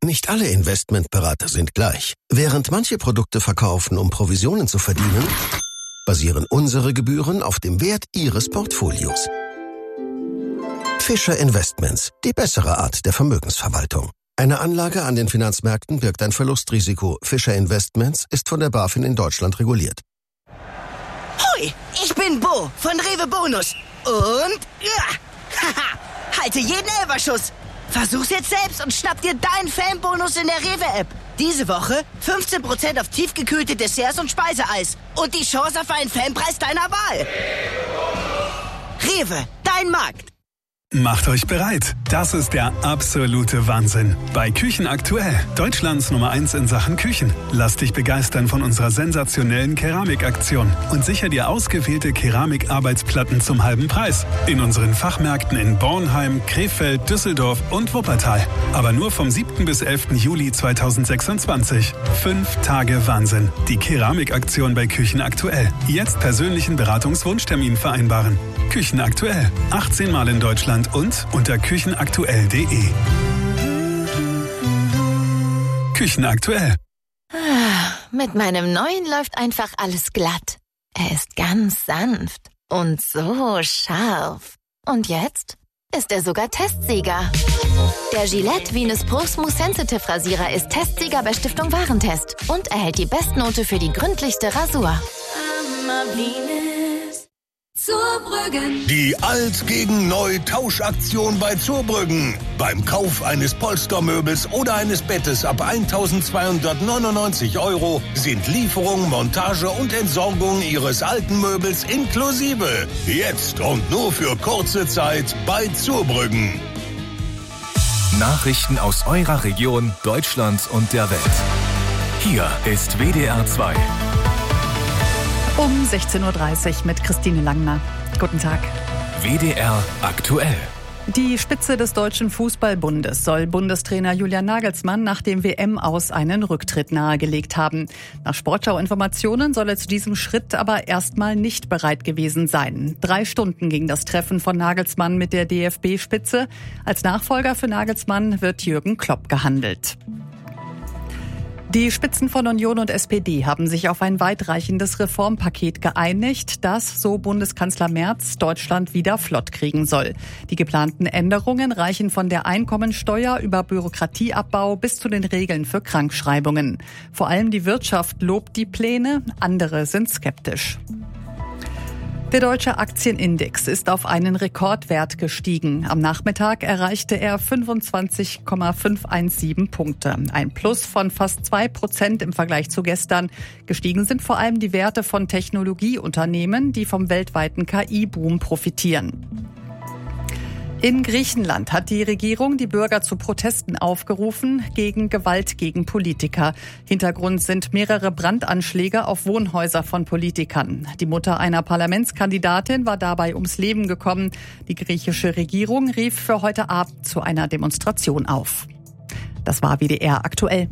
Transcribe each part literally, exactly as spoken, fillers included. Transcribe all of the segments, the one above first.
nicht alle Investmentberater sind gleich. Während manche Produkte verkaufen, um Provisionen zu verdienen, basieren unsere Gebühren auf dem Wert Ihres Portfolios. Fischer Investments, die bessere Art der Vermögensverwaltung. Eine Anlage an den Finanzmärkten birgt ein Verlustrisiko. Fischer Investments ist von der BaFin in Deutschland reguliert. Hui, ich bin Bo von Rewe Bonus. Und ja, haha, halte jeden Elferschuss. Versuch's jetzt selbst und schnapp dir deinen Fanbonus in der Rewe-App. Diese Woche fünfzehn Prozent auf tiefgekühlte Desserts und Speiseeis. Und die Chance auf einen Fanpreis deiner Wahl. Rewe, dein Markt. Macht euch bereit. Das ist der absolute Wahnsinn. Bei Küchen aktuell. Deutschlands Nummer eins in Sachen Küchen. Lass dich begeistern von unserer sensationellen Keramikaktion und sicher dir ausgewählte Keramikarbeitsplatten zum halben Preis. In unseren Fachmärkten in Bornheim, Krefeld, Düsseldorf und Wuppertal. Aber nur vom siebten bis elften Juli zweitausendsechsundzwanzig. Fünf Tage Wahnsinn. Die Keramikaktion bei Küchen aktuell. Jetzt persönlichen Beratungswunschtermin vereinbaren. Küchen aktuell. achtzehn Mal in Deutschland und unter küchenaktuell punkt de. Küchenaktuell. Ah, mit meinem neuen läuft einfach alles glatt. Er ist ganz sanft und so scharf. Und jetzt ist er sogar Testsieger. Der Gillette Venus Pro Smooth Sensitive Rasierer ist Testsieger bei Stiftung Warentest und erhält die Bestnote für die gründlichste Rasur. Zurbrüggen. Die Alt gegen Neu Tauschaktion bei Zurbrüggen. Beim Kauf eines Polstermöbels oder eines Bettes ab eintausendzweihundertneunundneunzig Euro sind Lieferung, Montage und Entsorgung Ihres alten Möbels inklusive. Jetzt und nur für kurze Zeit bei Zurbrüggen. Nachrichten aus eurer Region, Deutschland und der Welt. Hier ist W D R zwei. Um sechzehn Uhr dreißig mit Christine Langner. Guten Tag. W D R aktuell. Die Spitze des Deutschen Fußballbundes soll Bundestrainer Julian Nagelsmann nach dem W M-Aus einen Rücktritt nahegelegt haben. Nach Sportschau-Informationen soll er zu diesem Schritt aber erstmal nicht bereit gewesen sein. Drei Stunden ging das Treffen von Nagelsmann mit der D F B-Spitze. Als Nachfolger für Nagelsmann wird Jürgen Klopp gehandelt. Die Spitzen von Union und S P D haben sich auf ein weitreichendes Reformpaket geeinigt, das, so Bundeskanzler Merz, Deutschland wieder flott kriegen soll. Die geplanten Änderungen reichen von der Einkommensteuer über Bürokratieabbau bis zu den Regeln für Krankschreibungen. Vor allem die Wirtschaft lobt die Pläne, andere sind skeptisch. Der deutsche Aktienindex ist auf einen Rekordwert gestiegen. Am Nachmittag erreichte er fünfundzwanzig Komma fünfhundertsiebzehn Punkte. Ein Plus von fast zwei Prozent im Vergleich zu gestern. Gestiegen sind vor allem die Werte von Technologieunternehmen, die vom weltweiten K I-Boom profitieren. In Griechenland hat die Regierung die Bürger zu Protesten aufgerufen gegen Gewalt gegen Politiker. Hintergrund sind mehrere Brandanschläge auf Wohnhäuser von Politikern. Die Mutter einer Parlamentskandidatin war dabei ums Leben gekommen. Die griechische Regierung rief für heute Abend zu einer Demonstration auf. Das war W D R aktuell.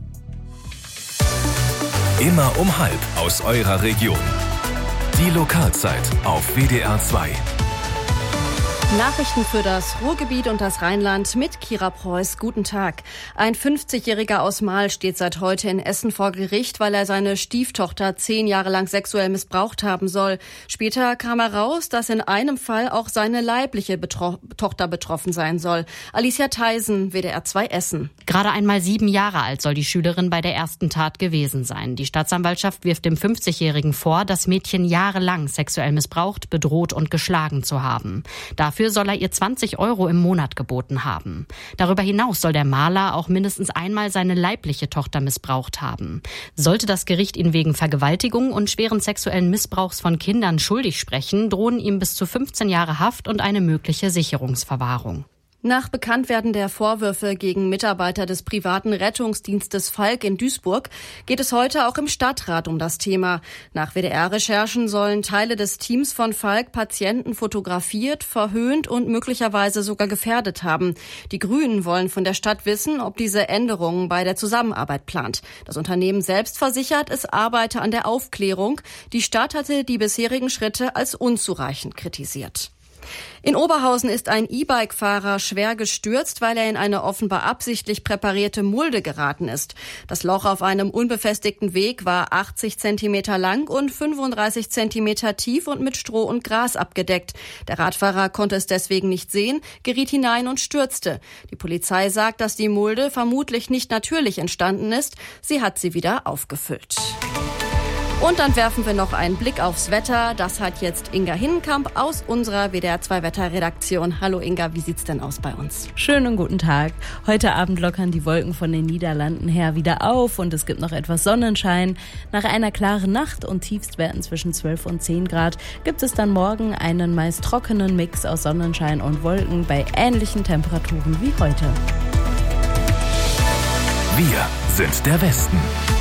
Immer um halb aus eurer Region. Die Lokalzeit auf W D R zwei. Nachrichten für das Ruhrgebiet und das Rheinland mit Kira Preuß. Guten Tag. Ein fünfzigjähriger aus Marl steht seit heute in Essen vor Gericht, weil er seine Stieftochter zehn Jahre lang sexuell missbraucht haben soll. Später kam heraus, dass in einem Fall auch seine leibliche Betro- Tochter betroffen sein soll. Alicia Theisen, W D R zwei Essen. Gerade einmal sieben Jahre alt soll die Schülerin bei der ersten Tat gewesen sein. Die Staatsanwaltschaft wirft dem fünfzigjährigen vor, das Mädchen jahrelang sexuell missbraucht, bedroht und geschlagen zu haben. Dafür Dafür soll er ihr zwanzig Euro im Monat geboten haben. Darüber hinaus soll der Maler auch mindestens einmal seine leibliche Tochter missbraucht haben. Sollte das Gericht ihn wegen Vergewaltigung und schweren sexuellen Missbrauchs von Kindern schuldig sprechen, drohen ihm bis zu fünfzehn Jahre Haft und eine mögliche Sicherungsverwahrung. Nach Bekanntwerden der Vorwürfe gegen Mitarbeiter des privaten Rettungsdienstes Falk in Duisburg geht es heute auch im Stadtrat um das Thema. Nach W D R-Recherchen sollen Teile des Teams von Falk Patienten fotografiert, verhöhnt und möglicherweise sogar gefährdet haben. Die Grünen wollen von der Stadt wissen, ob diese Änderungen bei der Zusammenarbeit plant. Das Unternehmen selbst versichert, es arbeite an der Aufklärung. Die Stadt hatte die bisherigen Schritte als unzureichend kritisiert. In Oberhausen ist ein E-Bike-Fahrer schwer gestürzt, weil er in eine offenbar absichtlich präparierte Mulde geraten ist. Das Loch auf einem unbefestigten Weg war achtzig Zentimeter lang und fünfunddreißig Zentimeter tief und mit Stroh und Gras abgedeckt. Der Radfahrer konnte es deswegen nicht sehen, geriet hinein und stürzte. Die Polizei sagt, dass die Mulde vermutlich nicht natürlich entstanden ist. Sie hat sie wieder aufgefüllt. Und dann werfen wir noch einen Blick aufs Wetter. Das hat jetzt Inga Hinnenkamp aus unserer W D R zwei Wetterredaktion. Hallo Inga, wie sieht's denn aus bei uns? Schönen guten Tag. Heute Abend lockern die Wolken von den Niederlanden her wieder auf und es gibt noch etwas Sonnenschein. Nach einer klaren Nacht und Tiefstwerten zwischen zwölf und zehn Grad gibt es dann morgen einen meist trockenen Mix aus Sonnenschein und Wolken bei ähnlichen Temperaturen wie heute. Wir sind der Westen.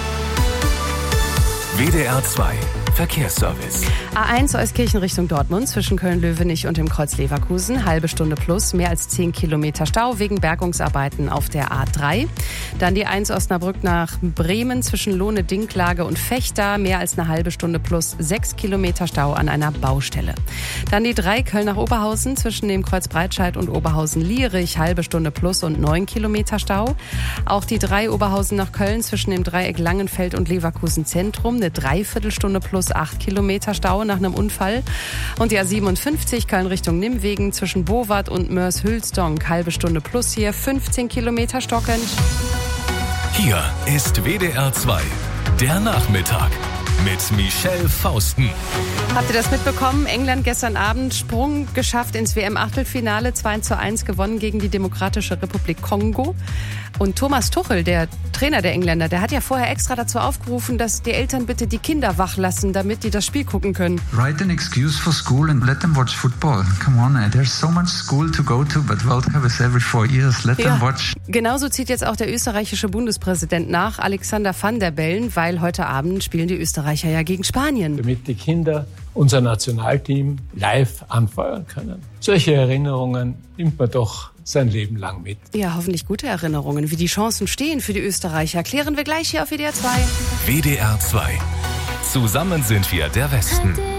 W D R zwei Verkehrsservice. A eins Euskirchen Richtung Dortmund zwischen Köln-Löwenich und dem Kreuz Leverkusen. Halbe Stunde plus, mehr als zehn Kilometer Stau wegen Bergungsarbeiten auf der A drei. Dann die eins Osnabrück nach Bremen zwischen Lohne-Dinklage und Vechta. Mehr als eine halbe Stunde plus, sechs Kilometer Stau an einer Baustelle. Dann die drei Köln nach Oberhausen zwischen dem Kreuz Breitscheid und Oberhausen-Lierich. Halbe Stunde plus und neun Kilometer Stau. Auch die drei Oberhausen nach Köln zwischen dem Dreieck Langenfeld und Leverkusen Zentrum. Eine Dreiviertelstunde plus acht Kilometer Stau nach einem Unfall. Und die A siebenundfünfzig Köln Richtung Nimwegen zwischen Bowart und Mörs-Hülsdonk. Halbe Stunde plus hier, fünfzehn Kilometer stockend. Hier ist W D R zwei, der Nachmittag mit Michelle Fausten. Habt ihr das mitbekommen? England gestern Abend Sprung geschafft ins W M-Achtelfinale, zwei zu eins gewonnen gegen die Demokratische Republik Kongo. Und Thomas Tuchel, der Trainer der Engländer, der hat ja vorher extra dazu aufgerufen, dass die Eltern bitte die Kinder wach lassen, damit die das Spiel gucken können. Write an excuse for school and let them watch football. Come on, there's so much school to go to, but World Cup is every four years. Let ja. them watch. Genauso zieht jetzt auch der österreichische Bundespräsident nach, Alexander Van der Bellen, weil heute Abend spielen die Österreicher ja gegen Spanien. Damit die Kinder unser Nationalteam live anfeuern können. Solche Erinnerungen nimmt man doch sein Leben lang mit. Ja, hoffentlich gute Erinnerungen. Wie die Chancen stehen für die Österreicher, klären wir gleich hier auf W D R zwei. W D R zwei. Zusammen sind wir der Westen.